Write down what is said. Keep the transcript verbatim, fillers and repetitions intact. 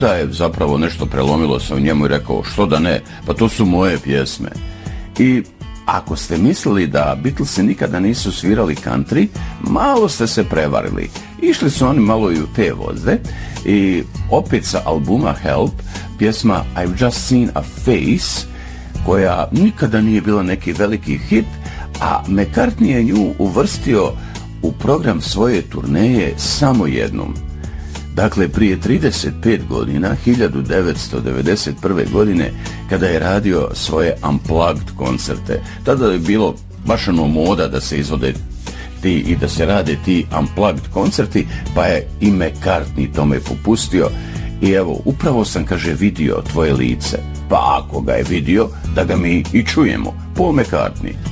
Da je zapravo nešto prelomilo se u njemu i rekao, što da ne, pa to su moje pjesme. I ako ste mislili da Beatlesi nikada nisu svirali country, malo ste se prevarili. Išli su oni malo i u te vozde i opet sa albuma Help, pjesma I've Just Seen a Face, koja nikada nije bila neki veliki hit, a McCartney je nju uvrstio u program svoje turneje samo jednom. Dakle, prije trideset pet godina, hiljadu devetsto devedeset prve. godine, kada je radio svoje Unplugged koncerte. Tada je bilo baš ono moda da se izvode ti i da se rade ti Unplugged koncerti, pa je i McCartney tome popustio. I evo, upravo sam, kaže, vidio tvoje lice. Pa ako ga je vidio, da ga mi i čujemo. Paul McCartney.